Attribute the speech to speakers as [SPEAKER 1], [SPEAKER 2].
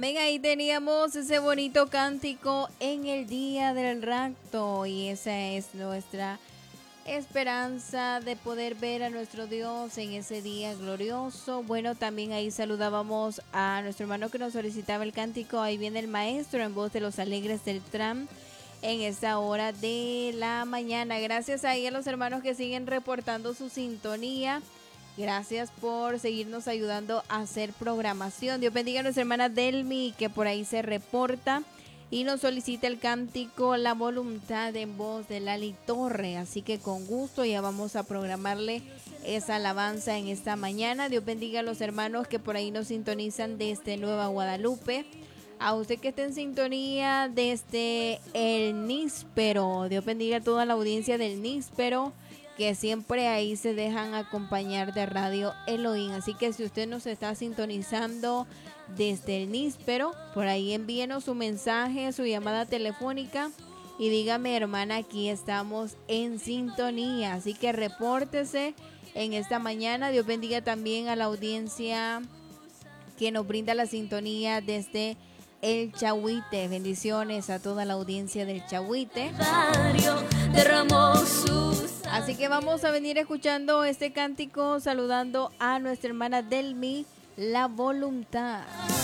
[SPEAKER 1] Venga, ahí teníamos ese bonito cántico en el día del rapto y esa es nuestra esperanza de poder ver a nuestro Dios en ese día glorioso. Bueno, también ahí saludábamos a nuestro hermano que nos solicitaba el cántico. Ahí viene el maestro en voz de los alegres del tram en esta hora de la mañana. Gracias ahí a los hermanos que siguen reportando su sintonía. Gracias por seguirnos ayudando a hacer programación. Dios bendiga a nuestra hermana Delmi, que por ahí se reporta y nos solicita el cántico La Voluntad en voz de Lali Torre. Así que con gusto ya vamos a programarle esa alabanza en esta mañana. Dios bendiga a los hermanos que por ahí nos sintonizan desde Nueva Guadalupe. A usted que está en sintonía desde el Níspero. Dios bendiga a toda la audiencia del Níspero, que siempre ahí se dejan acompañar de Radio Elohim. Así que si usted nos está sintonizando desde el Níspero, por ahí envíenos su mensaje, su llamada telefónica y dígame, hermana, aquí estamos en sintonía. Así que repórtese en esta mañana. Dios bendiga también a la audiencia que nos brinda la sintonía desde el Chahuite. Bendiciones a toda la audiencia del Chahuite. Así que vamos a venir escuchando este cántico, saludando a nuestra hermana Delmi, La Voluntad.